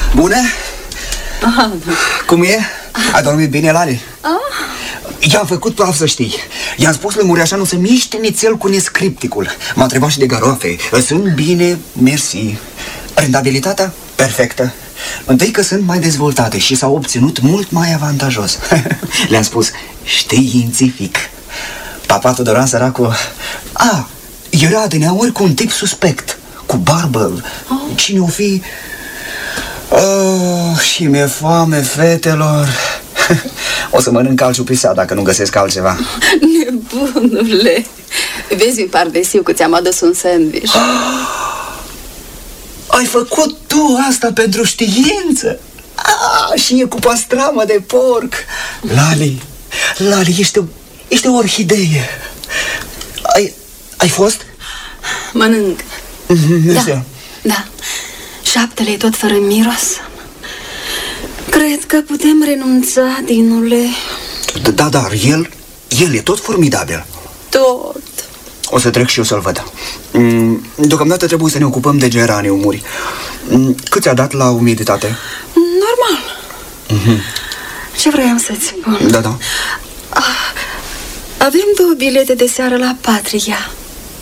Bună? Cum e? Ai dormit bine, Lali? I-am făcut praf, să știi. I-am spus lui Mureșanu să miște nițel cu nescripticul. M-a întrebat și de garoafe. Sunt bine, mersi. Rentabilitatea? Perfectă. Întâi că sunt mai dezvoltate și s-au obținut mult mai avantajos. Le-am spus științific. Papa Tudoran săracul era adineauri cu un tip suspect, cu barbă. Cine o fi? Și mi-e foame, fetelor. O să mănânc calciu pisat dacă nu găsesc altceva. Nebunule, vezi un pardesiu că ți-am adus un sandwich. Ai făcut tu asta pentru știință? Și e cu pastramă de porc. Lali, ești o orhidee. Ai fost? Mănânc. Da. Șaptele e tot fără miros. Cred că putem renunța, Dinule. Da, dar el e tot formidabil. Tot. O să trec și eu să-l văd. Deocamdată trebuie să ne ocupăm de geraniumuri. Cât ți-a dat la umiditate? Normal. Ce vroiam să-ți spun? Da. Avem 2 bilete de seară la Patria.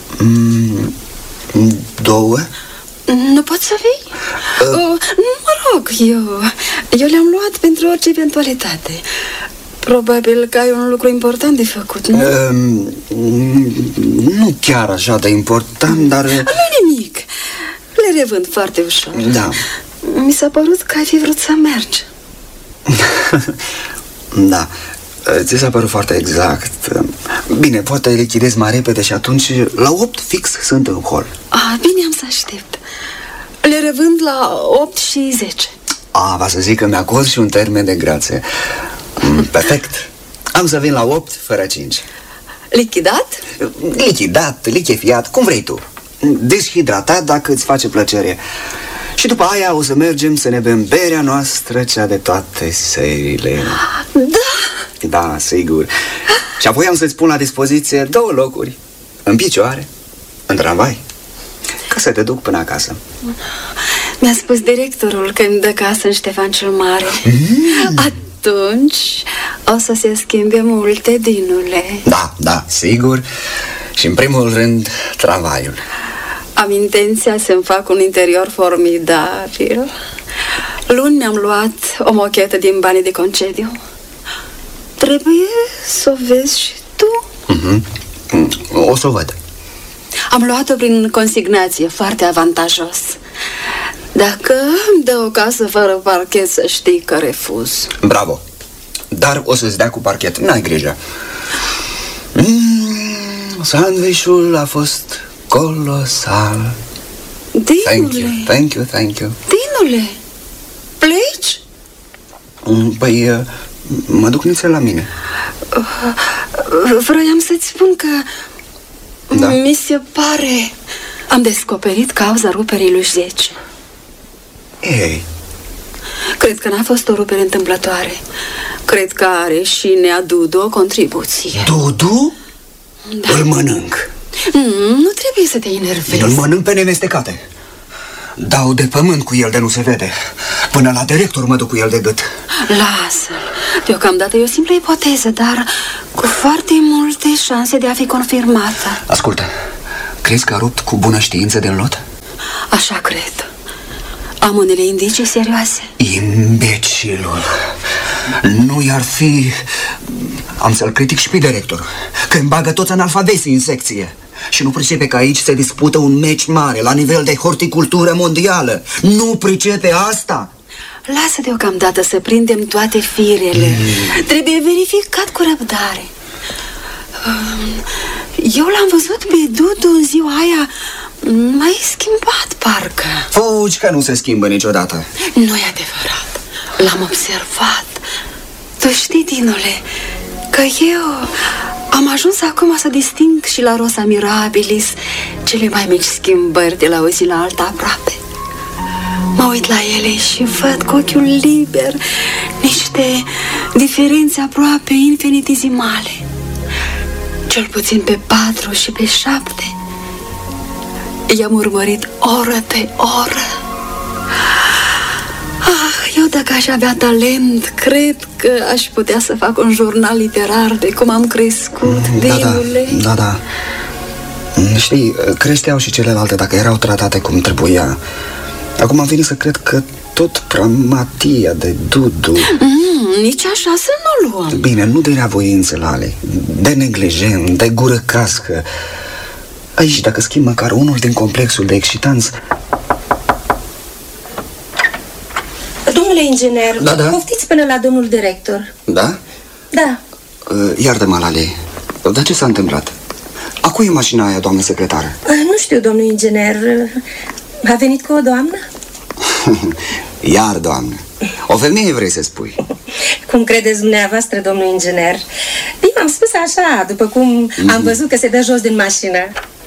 2? Nu poți să vii? Mă rog, eu le-am luat pentru orice eventualitate. Probabil că ai un lucru important de făcut, nu? Nu chiar așa de important, dar... Nu nimic. Le revând foarte ușor. Da. Mi s-a părut că ai fi vrut să mergi. Da. Ți s-a părut foarte exact. Bine, poate lichidez mai repede și atunci la 8 fix sunt în hol. Bine, am să aștept. Le revând la 8 și 10. Va să zic că mi-acord și un termen de grație. Perfect. Am să vin la 8 fără 5. Lichidat? Lichidat, lichefiat, cum vrei tu. Deshidratat dacă îți face plăcere. Și după aia o să mergem să ne bem berea noastră, cea de toate serile. Da, sigur. Și apoi am să-ți pun la dispoziție 2 locuri. În picioare, în tramvai, ca să te duc până acasă. Mi-a spus directorul că îmi dă casă în Ștefan cel Mare. Atunci o să se schimbe multe, Dinule. Da, sigur. Și în primul rând tramvaiul. Am intenția să-mi fac un interior formidabil. Luni mi-am luat o mochetă din banii de concediu. Trebuie să o vezi și tu. O să o văd. Am luat-o prin consignație, foarte avantajos. Dacă îmi dă o casă fără parchet, să știi că refuz. Bravo. Dar o să-ți dea cu parchet, n-ai grijă. Sandwich-ul a fost colosal. Dinule. Thank you. Dinule, pleci? Păi, mă duc nițel la mine. Vroiam să-ți spun că mi se pare... Am descoperit cauza ruperii lui 10. Ei. Cred că n-a fost o rupere întâmplătoare. Cred că are și Nea Dudu o contribuție. Dudu? Da. Îl mănânc. Nu trebuie să te enervezi. Îl mănânc pe nemestecate. Dau de pământ cu el de nu se vede. Până la director mă duc cu el de gât. Lasă-l. Deocamdată e o simplă ipoteză, dar cu foarte multe șanse de a fi confirmată. Ascultă, crezi că a rupt cu bună știință din lot? Așa cred. Am unele indicii serioase. Imbecilul. Nu i-ar fi... Am să-l critic și pe director, că îmi bagă toți analfabesii în secție. Și nu pricepe că aici se dispută un meci mare la nivel de horticultură mondială. Nu pricepe asta? Lasă deocamdată să prindem toate firele. Trebuie verificat cu răbdare. Eu l-am văzut pe Dudu în ziua aia mai schimbat, parcă. Fugi că nu se schimbă niciodată. Nu-i adevărat. L-am observat. Tu știi, Dinule, că eu am ajuns acum să disting și la Rosa Mirabilis cele mai mici schimbări de la o zi la alta aproape. Mă uit la ele și văd cu ochiul liber niște diferențe aproape infinitizimale. Cel puțin pe 4 și pe 7. I-am urmărit oră de oră. aș avea talent, cred că aș putea să fac un jurnal literar de cum am crescut, Dinule. Da. Știi, creșteau și celelalte dacă erau tratate cum trebuia. Acum am venit să cred că tot pramatia de Dudu... Nici așa să nu luăm. Bine, nu de neavoință, Lale, de neglijen, de gură cască. Aici, dacă schimb măcar unul din complexul de excitanți... Domnule inginer, Da. poftiți până la domnul director. Da? Da. Iartă-mă, Lale, dar ce s-a întâmplat? A cui e mașina aia, doamnă secretară? Nu știu, domnul inginer. A venit cu o doamnă? Iar, doamnă. O femeie vrei să spui? Cum credeți dumneavoastră, domnul inginer? Eu am spus așa, după cum am văzut că se dă jos din mașină.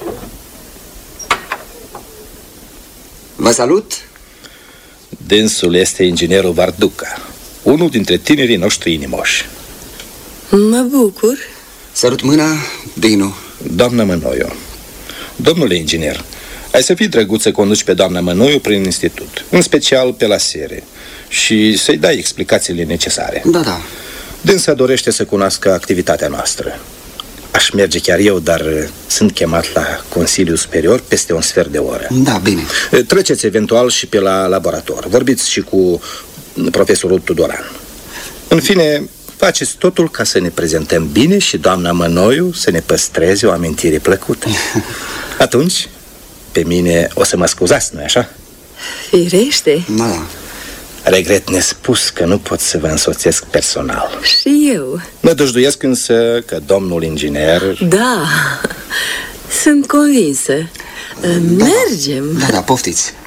Vă salut! Dânsul este inginerul Varduca, unul dintre tinerii noștri inimoși. Mă bucur. Sărut mâna, Dinu. Doamna Mănoiu, domnule inginer, ai să fii drăguț să conduci pe doamna Mănoiu prin institut, în special pe la sere, și să-i dai explicațiile necesare. Da. Dânsa dorește să cunoască activitatea noastră. Aș merge chiar eu, dar sunt chemat la Consiliul Superior peste un sfert de oră. Da, bine. Treceți eventual și pe la laborator. Vorbiți și cu profesorul Tudoran. În fine, faceți totul ca să ne prezentăm bine și doamna Mănoiu să ne păstreze o amintire plăcută. Atunci, pe mine o să mă scuzați, nu-i așa? Firește. Da. Regret nespus că nu pot să vă însoțesc personal. Și eu. Mă dăjduiesc însă că domnul inginer... Da, sunt convinsă. Mergem. Da, poftiți.